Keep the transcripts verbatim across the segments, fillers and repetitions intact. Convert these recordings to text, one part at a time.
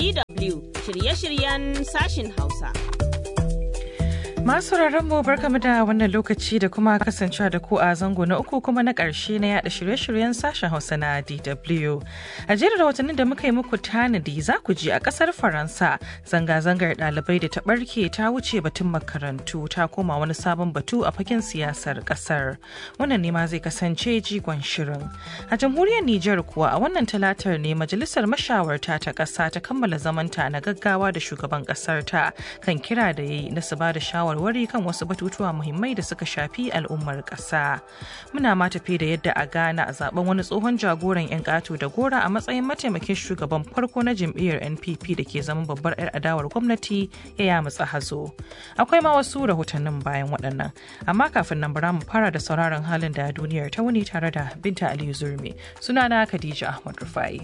D W shirye-shiryen sashin Hausa. Masu mu barkamu da wannan lokaci da kuma kasancewa da ku a zango na uku kuma na ƙarshe na yada shirye-shiryen sashen Hausa na D W. A jerin rahotannin da muka yi muku tanadi za ku ji a ƙasar Faransa zanga-zangar ɗalibai da ta ɓarke ta wuce batun makarantu ta koma wani sabon batu a fagen siyasar ƙasar. Wannan ne ma zai kasance jigon shirin. A jamhuriyar Nijar kuwa a wannan talatar ne majalisar mashawarta ta ƙasa ta kammala zamanta na gaggawa da shugaban ƙasar ta kan kira da yayi na su ba da shawara warware kan wasu batutuwa muhimmai da suka shafi al'ummar ƙasa. Muna ma tafi da yadda a Ghana a zaben wani tsohon jagoran 'yan ƙato da gora a matsayin mataimakin shugaban farko na jam'iyyar N P P da ke zaman babbar 'yar adawar gwamnati ya yamutsa hazo. Akwai ma wasu rahotannin bayan waɗannan. Amma kafin nan bara mu fara da sauraron halin da duniyar ta wuni tare da Binta Aliyu Zurmi. Sunana Khadija Ahmad Rufai.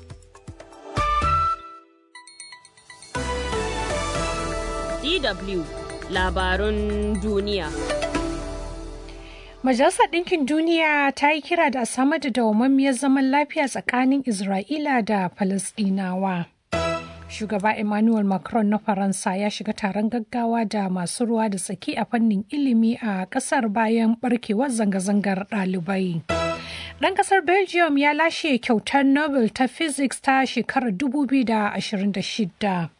D W Labarun duniya. Majalisar Ɗinkin Duniya ta yi kira da a samar da dawwammamiyar zaman lafiya tsakanin Isra'ila da Falasɗinawa. Shugaba Emmanuel Macron na Faransa ya shiga taron gaggawa da masu ruwa da tsaki a fannin ilimi a ƙasar bayan ɓarkewar zanga-zangar ɗalibai. Ɗan ƙasar Belgium ya lashe kyautar Nobel ta Physics ta shekarar dubu biyu da ashirin da shida.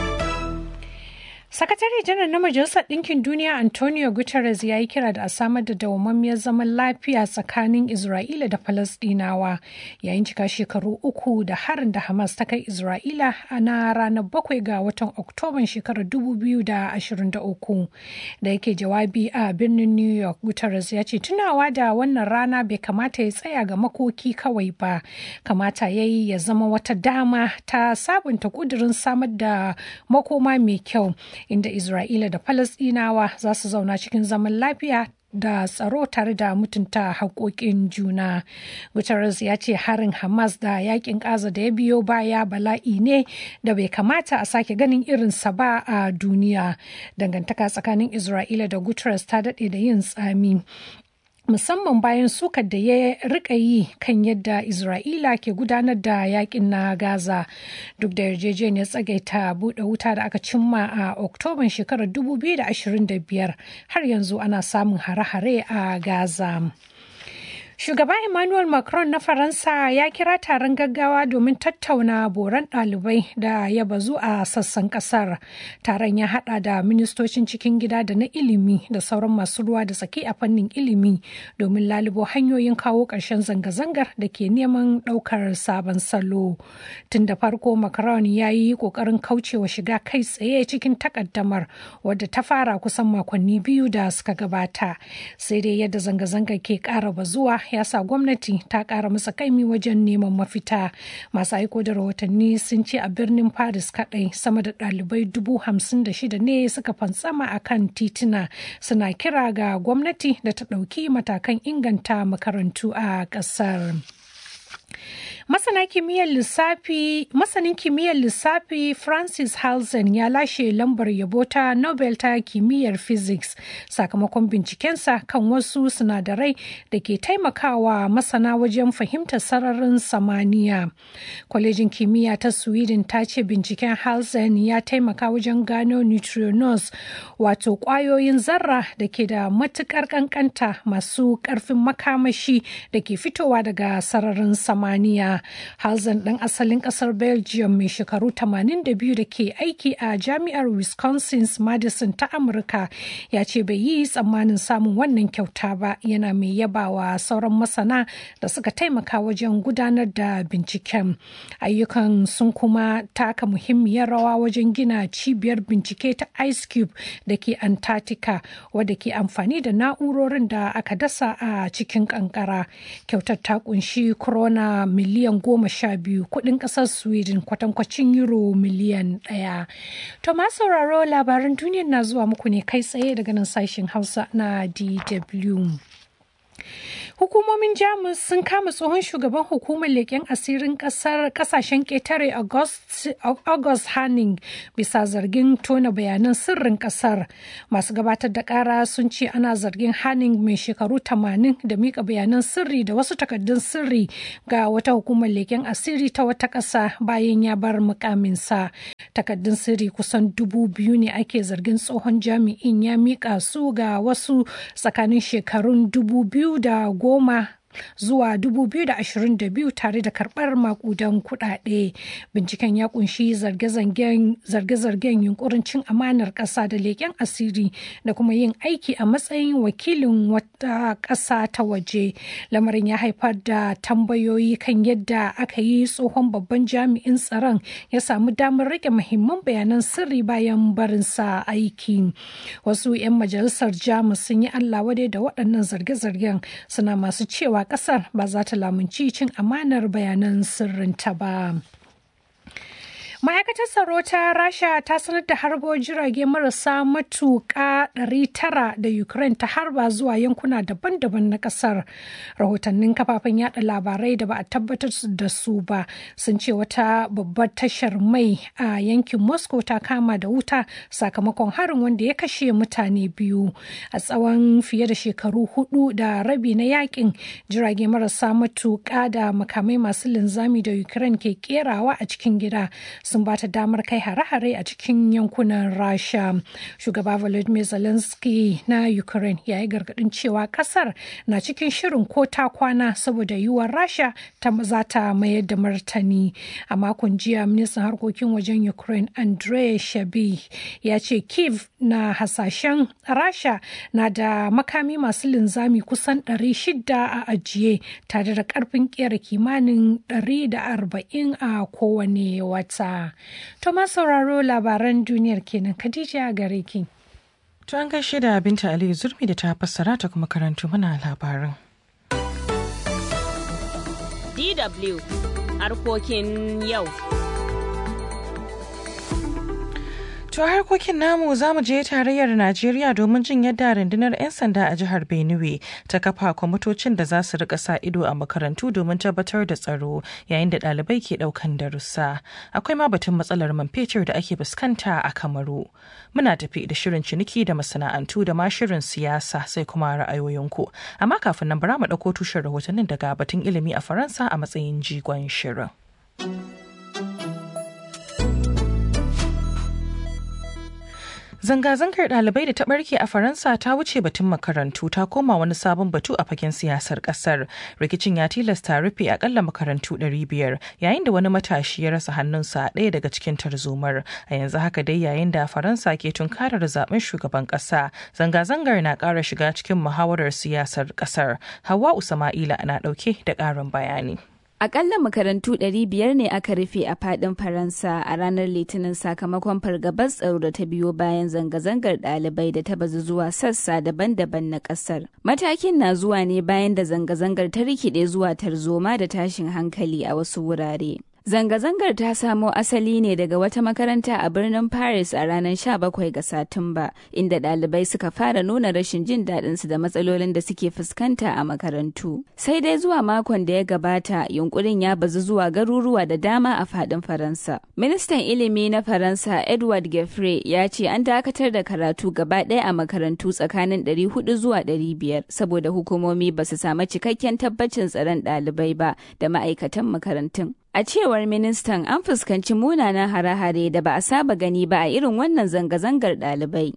Sakatare janar na Majalisar Ɗinkin Duniya Antonio Guterres ya yi kira da a samar da dawwammamiyar zaman lafiya tsakanin Isra'ila da Falasɗinawa yayin cika shekaru uku da harin da Hamas ta kai Isra'ila na ranar bakwai ga watan Oktoban shekarar dubu biyu da ashirin da uku. Da yake jawabi a birnin New York, Guterres ya ce tunawa da wannan rana bai kamata ya tsaya ga makoki kawai ba, kamata ya yi ya zama wata dama ta sabunta ƙudurin samar da makoma mai kyau, inda Isra'ila da Falasɗinawa za su zauna cikin zaman lafiya da tsaro tare da mutunta haƙoƙin juna. Guterres ya ce harin Hamas da yakin Gaza da ya biyo baya bala'i ne da bai kamata a sake ganin irinsa ba a duniya. Dangantaka tsakanin Isra'ila da Guterres ta daɗe da yin tsami, musamman bayan sukar da ya rika yi kan yadda Isra'ila ke gudanar da yakin na Gaza. Duk da yarjejeniyar tsagaita buɗe wuta da aka cimma a Oktoban shekarar dubu biyu da ashirin da biyar, har yanzu ana samun hare-hare a Gaza. Shugaba Emmanuel Macron na Faransa ya kira taron gaggawa domin tattauna boran ɗalibai da ya bazu a sassan ƙasar. Taron ya haɗa da ministocin cikin gida da na ilimi da sauran masu ruwa da tsaki a fannin ilimi domin lalubo hanyoyin kawo ƙarshen zanga-zangar da ke neman ɗaukar sabon salo. Tun da farko Macron ya yi ƙoƙarin kaucewa shiga kai tsaye cikin takaddamar wadda ta fara kusan makonni biyu da suka gabata. Sai dai yadda zanga-zangar ke ƙara bazuwa ya sa gwamnati ta ƙara masa kaimi wajen neman mafita. Masu aiko da rahotanni sun ce a birnin Paris kaɗai sama da ɗalibai dubu hamsin da shida ne suka fantsama a kan tituna suna kira ga gwamnati da ta ɗauki matakan inganta makarantu a ƙasar. Masana kimiyyar lissafi masanin kimiyyar lissafi Francis Halzen ya lashe lambar yabo ta Nobel ta kimiyyar physics sakamakon bincikensa kan wasu sinadarai da ke taimakawa masana wajen fahimtar sararin samaniya. Kwalejin kimiyya ta Sweden ta ce binciken Halzen ya taimaka wajen gano neutrinos, wato kwayoyin zarra da ke da matukar kankanta masu karfin makamashi da ke fitowa daga sararin samaniya. Halzen ɗan asalin ƙasar Belgium mai shekaru tamanin da biyu da ke aiki a jami'ar Wisconsin's Madison ta Amurka ya ce bai yi tsammanin samun wannan kyauta ba, yana mai yabawa sauran masana da suka taimaka wajen gudanar da binciken. Ayyukan sun kuma taka muhimmiyar rawa wajen gina cibiyar bincike ta IceCube da ke Antarctica wadda ke amfani da na'urorin da aka dasa a cikin kankara. Kyautar ta kunshi krona miliyan goma sha biyu kudin kasar Sweden kwatankwacin euro miliyan ɗaya. To masu sauraro labaran duniyar na zuwa muku ne kai tsaye daga nan sashen Hausa na D W. Hukumomin Jamus sun kama tsohon shugaban hukumar leƙen asirin ƙasar ƙasashen ƙetare August Hanning bisa zargin tona bayanan sirrin ƙasar. Masu gabatar da ƙara sun ce ana zargin Hanning mai shekaru tamanin da mika bayanan sirri da wasu takardun sirri ga wata hukumar leƙen asiri ta wata ƙasa bayan ya bar mukaminsa. Takardun sirri kusan dubu biyu ne ake zargin tsohon jami'in ya mika su ga wasu tsakanin shekarun dubu biyu da goma zuwa dubu biyu da ashirin da biyu tare da karɓar makudan kuɗaɗe. Binciken ya kunshi zarge-zargen yunkurin cin amanar ƙasa da leƙen asiri da kuma yin aiki a matsayin wakilin wata ƙasa ta waje. Lamarin ya haifar da tambayoyi kan yadda aka yi tsohon babban jami'in tsaron ya samu damar rike muhimman bayanan sirri bayan barinsa aiki. Wasu 'yan majalisar Jamus sun yi Allah wadai da waɗannan zarge-zargen, suna masu cewa kasar ba za ta lamunci cin amanar bayanan sirrinta ba. Ma'aikatar tsaro ta Rasha ta sanar da harbo jirage marasa matuƙa ɗari tara da Ukraine ta harba zuwa yankuna daban-daban na ƙasar. Rahotannin kafafen yada labarai da ba a tabbatar da su ba sun ce wata babbar tashar mai a yankin Moscow ta kama da wuta sakamakon harin wanda ya kashe mutane biyu. A tsawon fiye da shekaru hudu da rabi na yakin, jirage marasa matuƙa da makamai masu linzami da Ukraine ke kerawa a cikin gida sun ba ta damar kai hare-hare a cikin yankunan Rasha. Shugaba Volodymyr Zelensky na Ukraine ya yi gargadin cewa kasar na cikin shirin ko ta kwana saboda yiwuwar Rasha ta za ta mayar da martani. A makon jiya, ministan harkokin wajen Ukraine Andrei Shabi ya ce Kyiv na hasashen Rasha na da makami masu linzami kusan ɗari shida a ajiye tare da karfin kera kimanin ɗari da arba'in a kowane wata. To ma sauraro labaran duniyar kenan, Khadija gare ki. To an gaishe da Binta Aliyu Zurmi da ta fassara ta kuma karanto mana labarin. D W harkokin yau. To harkokin namu za mu je tarayyar Najeriya domin jin yadda rundunar 'yan sanda a jihar Benue ta kafa kwamitocin da za su rika sa ido a makarantu domin tabbatar da tsaro yayin da ɗalibai ke ɗaukan darussa. Akwai ma batun matsalar man fetur da ake fuskanta a Kamaru. Muna tafi da shirin ciniki da masana'antu da ma shirin siyasa sai kuma ra'ayoyinku. Amma kafin nan bara mu ɗauko tushen rahotannin daga batun ilimi a Faransa a matsayin jigon shirin. Zanga-zangar ɗalibai da ta ɓarke a Faransa ta wuce batun makarantu ta koma wani sabon batu a fagen siyasar ƙasar. Rikicin ya tilasta rufe akalla makarantu ɗari biyar yayin da wani matashi ya rasa hannunsa a ɗaya daga cikin tarzomar. A yanzu haka dai yayin da Faransa ke tunkarar zaben shugaban ƙasa, zanga-zangar na ƙara shiga cikin muhawarar siyasar ƙasar. Hauwa Usama'ila na ɗauke da ƙarin bayani. Akalla makarantu ɗari biyar ne aka rufe a fadin Faransa a ranar Litinin sakamakon fargabar tsaro da ta biyo bayan zanga-zangar ɗalibai da ta bazu zuwa sassa daban-daban na ƙasar. Matakin na zuwa ne bayan da zanga-zangar ta rikide zuwa tarzoma da tashin hankali a wasu wurare. Zanga-zangar ta samo asali ne daga wata makaranta a birnin Paris a ranar sha bakwai ga Satumba, inda ɗalibai suka fara nuna rashin jin daɗinsu da matsalolin da suke fuskanta a makarantu. Sai dai zuwa makon da ya gabata, yunkurin ya bazu zuwa garuruwa da dama a faɗin Faransa. Ministan ilimi na Faransa Edward Geoffrey ya ce an dakatar da karatu gaba ɗaya a makarantu tsakanin ɗari hudu zuwa ɗari biyar saboda hukumomi ba su samu cikakken tabbacin tsaron ɗalibai ba da ma'aikatan makarantun. A cewar ministan, an fuskanci munanan hare-hare da ba a saba gani ba a irin wannan zanga-zangar ɗalibai.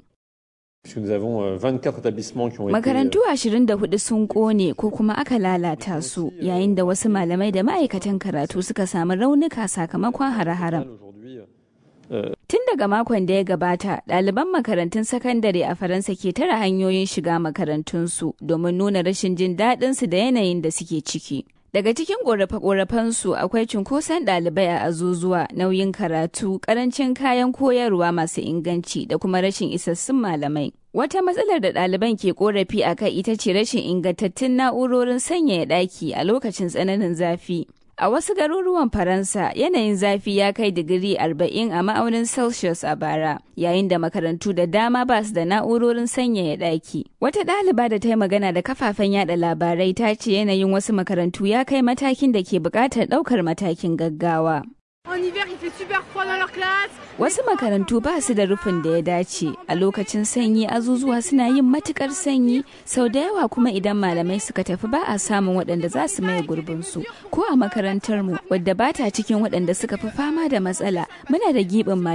Makarantu ashirin da hudu sun kone ko kuma aka lalata su, yayin da wasu malamai da ma'aikatan karatu suka samu raunuka sakamakon hare-haren. Tun daga makon da ya gabata, ɗaliban makarantun sakandare a Faransa ke tara hanyoyin shiga makarantunsu domin nuna rashin jin daɗinsu da yanayin da suke ciki. Daga cikin ƙorafe-ƙorafensu akwai cunkoson ɗalibai a azuzuwa, nauyin karatu, ƙarancin kayan koyarwa masu inganci da kuma rashin isassun malamai. Wata matsalar da ɗaliban ke ƙorafi a kai ita ce rashin ingantattun na'urorin sanyaya ɗaki a lokacin tsananin zafi. A wasu garuruwan Faransa, yanayin zafi ya kai digiri arba'in a ma'aunin Celsius a bara, yayin da makarantu da dama ba su da na'urorin sanyaya ɗaki. Wata ɗaliba da ta yi magana da kafafen yada labarai ta ce yanayin wasu makarantu ya kai matakin da ke buƙatar ɗaukar matakin gaggawa. Wasu makarantu ba su da rufin da ya dace. A lokacin sanyi azuzuwa suna yin matukar sanyi, sau da yawa kuma idan malamai suka tafi ba a samun waɗanda za su maye gurbinsu. Ko a makarantar mu wadda ba ta cikin waɗanda suka fi fama da matsala, muna da giɓin